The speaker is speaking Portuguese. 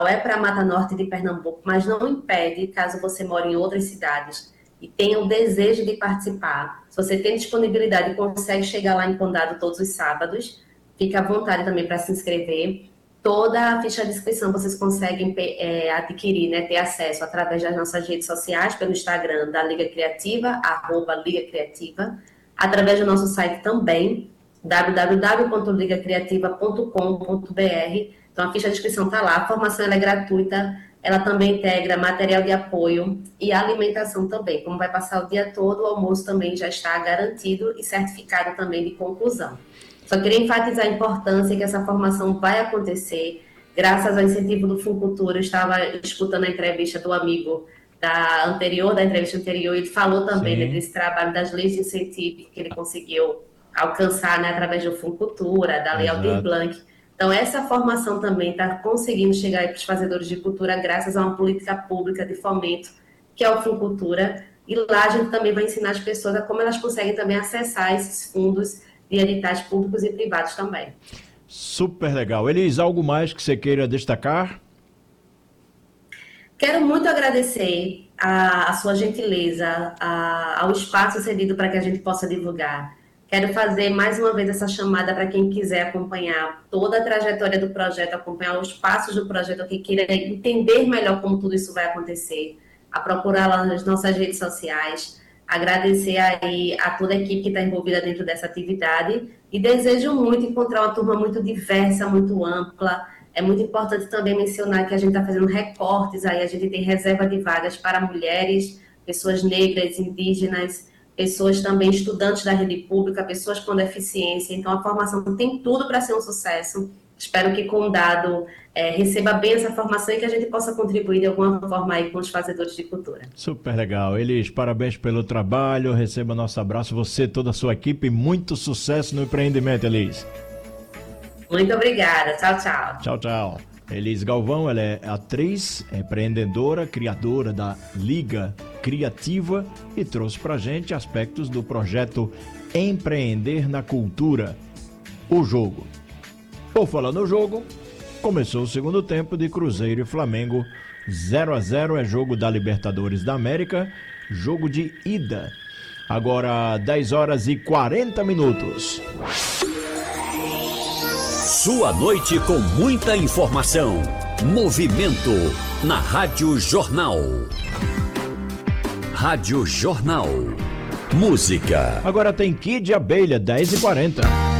é para a Mata Norte de Pernambuco, mas não impede, caso você mora em outras cidades e tenha o desejo de participar. Se você tem disponibilidade e consegue chegar lá em Condado todos os sábados, fica à vontade também para se inscrever. Toda a ficha de inscrição vocês conseguem adquirir, né, ter acesso através das nossas redes sociais, pelo Instagram da Liga Criativa, @Liga Criativa, através do nosso site também, www.ligacriativa.com.br. Então, a ficha de inscrição está lá, a formação ela é gratuita, ela também integra material de apoio e alimentação também. Como vai passar o dia todo, o almoço também já está garantido e certificado também de conclusão. Só queria enfatizar a importância que essa formação vai acontecer, graças ao incentivo do Funcultura. Eu estava escutando a entrevista do amigo da entrevista anterior, e ele falou também, né, desse trabalho das leis de incentivo que ele conseguiu alcançar, né, através do Funcultura, da Lei Aldir Blanc. Então, essa formação também está conseguindo chegar para os fazedores de cultura graças a uma política pública de fomento, que é o Funcultura, e lá a gente também vai ensinar as pessoas a como elas conseguem também acessar esses fundos de editais públicos e privados também. Super legal. Elis, algo mais que você queira destacar? Quero muito agradecer a sua gentileza, ao espaço cedido para que a gente possa divulgar. Quero fazer mais uma vez essa chamada para quem quiser acompanhar toda a trajetória do projeto, acompanhar os passos do projeto, quem queira entender melhor como tudo isso vai acontecer, a procurar lá nas nossas redes sociais. Agradecer aí a toda a equipe que está envolvida dentro dessa atividade e desejo muito encontrar uma turma muito diversa, muito ampla. É muito importante também mencionar que a gente está fazendo recortes aí, a gente tem reserva de vagas para mulheres, pessoas negras, indígenas, pessoas também estudantes da rede pública, pessoas com deficiência. Então, a formação tem tudo para ser um sucesso. Espero que Condado receba bem essa formação e que a gente possa contribuir de alguma forma aí com os fazedores de cultura. Super legal. Elis, parabéns pelo trabalho, receba nosso abraço, você, toda a sua equipe, muito sucesso no empreendimento, Elis. Muito obrigada. Tchau, tchau. Tchau, tchau. Elis Galvão, ela é atriz, empreendedora, criadora da Liga Criativa e trouxe pra gente aspectos do projeto Empreender na Cultura, o jogo. Por falar no jogo, começou o segundo tempo de Cruzeiro e Flamengo, 0-0, é jogo da Libertadores da América, jogo de ida. Agora 10h40. Sua noite com muita informação. Movimento na Rádio Jornal. Rádio Jornal. Música. Agora tem Kid Abelha, 10h40.